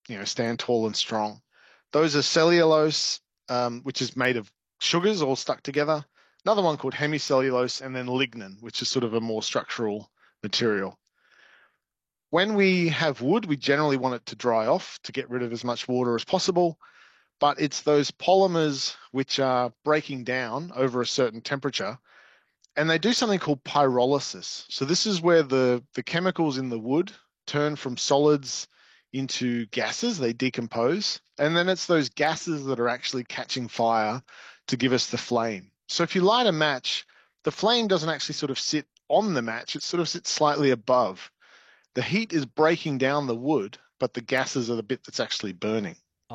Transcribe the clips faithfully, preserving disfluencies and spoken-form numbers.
you know, stand tall and strong. Those are cellulose, um, which is made of sugars all stuck together. Another one called hemicellulose, and then lignin, which is sort of a more structural material. When we have wood, we generally want it to dry off to get rid of as much water as possible, but it's those polymers which are breaking down over a certain temperature, and they do something called pyrolysis. So this is where the, the chemicals in the wood turn from solids into gases, they decompose, and then it's those gases that are actually catching fire to give us the flame. So if you light a match, the flame doesn't actually sort of sit on the match, it sort of sits slightly above. The heat is breaking down the wood, but the gases are the bit that's actually burning.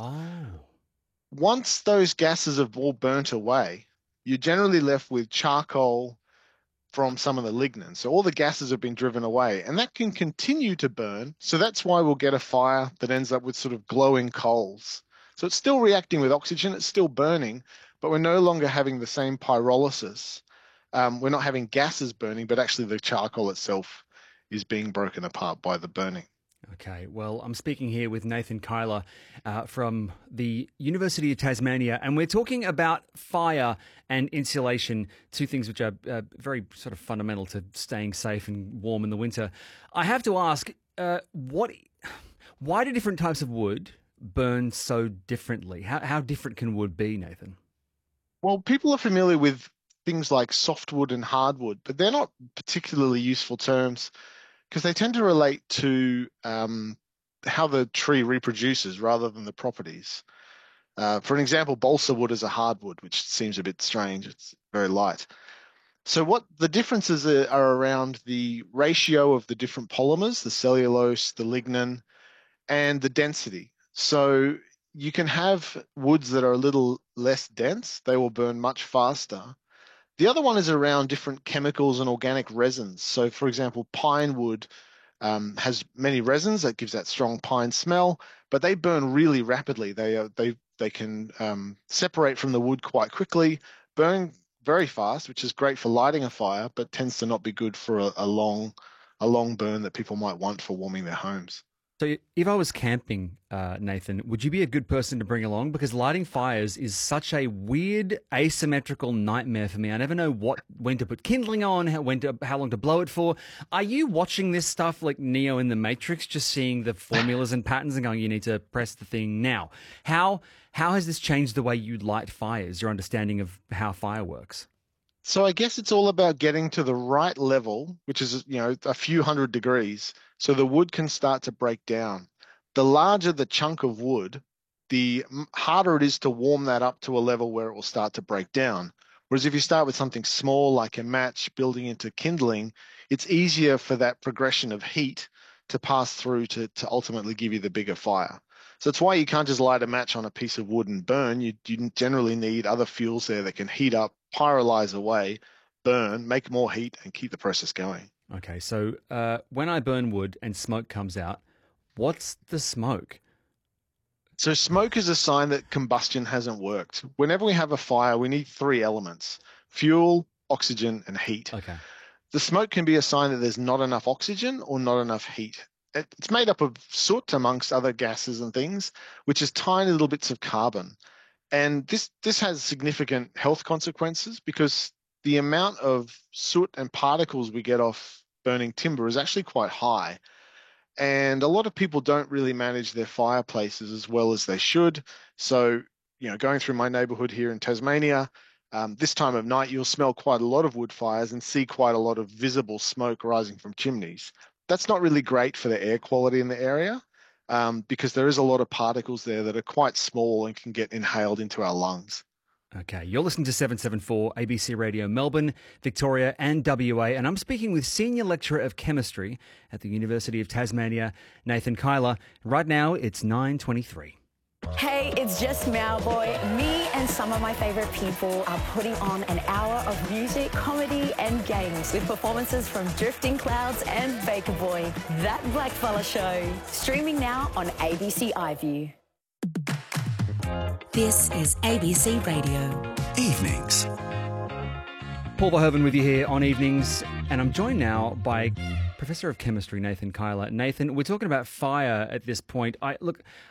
Oh. Once those gases have all burnt away, you're generally left with charcoal from some of the lignin. So all the gases have been driven away, and that can continue to burn. So that's why we'll get a fire that ends up with sort of glowing coals. So it's still reacting with oxygen, it's still burning, but we're no longer having the same pyrolysis. Um, we're not having gases burning, but actually the charcoal itself is being broken apart by the burning. Okay, well, I'm speaking here with Nathan Kyler uh, from the University of Tasmania, and we're talking about fire and insulation, two things which are uh, very sort of fundamental to staying safe and warm in the winter. I have to ask, uh, what, why do different types of wood burn so differently? How, how different can wood be, Nathan? Well, people are familiar with things like softwood and hardwood, but they're not particularly useful terms because they tend to relate to um, how the tree reproduces rather than the properties. Uh, for an example, balsa wood is a hardwood, which seems a bit strange. It's very light. So what the differences are, are around the ratio of the different polymers, the cellulose, the lignin, and the density. So you can have woods that are a little less dense. They will burn much faster. The other one is around different chemicals and organic resins. So, for example, pine wood um, has many resins that gives that strong pine smell, but they burn really rapidly. They are, they they can um, separate from the wood quite quickly, burn very fast, which is great for lighting a fire, but tends to not be good for a, a long a long burn that people might want for warming their homes. So if I was camping, uh, Nathan, would you be a good person to bring along? Because lighting fires is such a weird, asymmetrical nightmare for me. I never know what when to put kindling on, how, when to, how long to blow it for. Are you watching this stuff like Neo in the Matrix, just seeing the formulas and patterns and going, you need to press the thing now? How how has this changed the way you light fires, your understanding of how fire works? So I guess it's all about getting to the right level, which is, you know, a few hundred degrees, so the wood can start to break down. The larger the chunk of wood, the m- harder it is to warm that up to a level where it will start to break down. Whereas if you start with something small like a match building into kindling, it's easier for that progression of heat to pass through to, to ultimately give you the bigger fire. So that's why you can't just light a match on a piece of wood and burn. You, you generally need other fuels there that can heat up, pyrolyze away, burn, make more heat, and keep the process going. Okay, so uh, when I burn wood and smoke comes out, what's the smoke? So smoke is a sign that combustion hasn't worked. Whenever we have a fire, we need three elements: fuel, oxygen, and heat. Okay. The smoke can be a sign that there's not enough oxygen or not enough heat. It- It's made up of soot amongst other gases and things, which is tiny little bits of carbon. And this this has significant health consequences because the amount of soot and particles we get off burning timber is actually quite high. And a lot of people don't really manage their fireplaces as well as they should. So, you know, going through my neighborhood here in Tasmania, um, this time of night, you'll smell quite a lot of wood fires and see quite a lot of visible smoke rising from chimneys. That's not really great for the air quality in the area, um, because there is a lot of particles there that are quite small and can get inhaled into our lungs. Okay, you're listening to seven seven four A B C Radio Melbourne, Victoria and W A, and I'm speaking with Senior Lecturer of Chemistry at the University of Tasmania, Nathan Kyler. Right now, it's nine twenty-three. Hey, it's just Boy. Me and some of my favourite people are putting on an hour of music, comedy and games with performances from Drifting Clouds and Baker Boy. That Blackfella Show. Streaming now on A B C iView. This is A B C Radio. Evenings. Paul Verhoeven with you here on Evenings, and I'm joined now by Professor of Chemistry Nathan Kyler. Nathan, we're talking about fire at this point. I look,